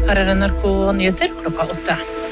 Her NRK Nyheter klokka 8.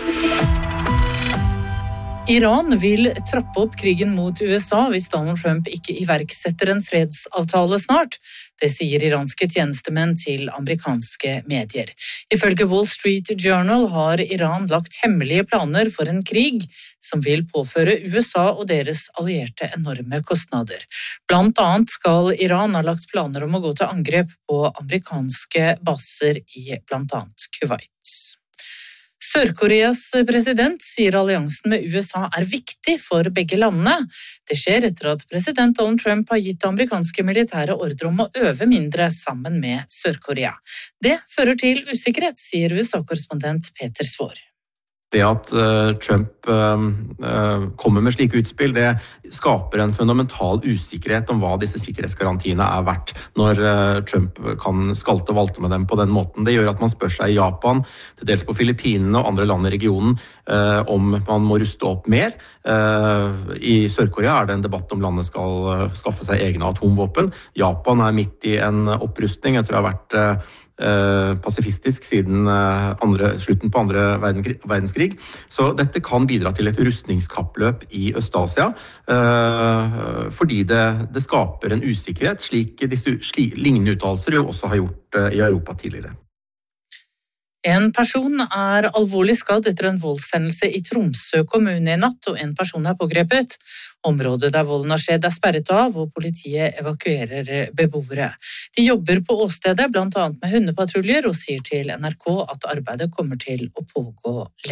Iran vil trappe opp krigen mot USA hvis Donald Trump ikke iverksetter en fredsavtale snart. Det sier iranske tjenestemenn til amerikanske medier. Ifølge Wall Street Journal har Iran lagt hemmelige planer for en krig som vil påføre USA og deres allierte enorme kostnader. Blant annet skal Iran ha lagt planer om å gå til angrep på amerikanske baser i blant annet Kuwait. Sør-Koreas president sier alliansen med USA er viktig for begge landene. Det skjer etter at president Donald Trump har gitt amerikanske militære ordre om å øve mindre sammen med Sør-Korea. Det fører til usikkerhet, sier USA-korrespondent Peter Svaar. Det at Trump kommer med slike utspill, det skaper en fundamental usikkerhet om hva disse sikkerhetsgarantiene er verdt når Trump kan skalte og valte med dem på den måten. Det gjør at man spør seg i Japan, til dels på Filippinene og andre land i regionen, om man må ruste opp mer. I Sør-Korea er det en debatt om landet skal skaffe seg egne atomvåpen. Japan er midt i en opprustning etter å ha vært pasifistisk siden slutten på andre verdenskrig. Så dette kan bidra til et rustningskappløp i Øst-Asia, fordi det skaper en usikkerhet, slik disse lignende uttalelser jo også har gjort i Europa tidligere. En person er alvorlig skadd etter en voldshendelse i Tromsø kommune i natt, og en person er pågrepet. Området der volden har skjedd er sperret av, og politiet evakuerer beboere. De jobber på åstedet, blant annet med hundepatruljer, og sier til NRK at arbeidet kommer til å pågå lenge.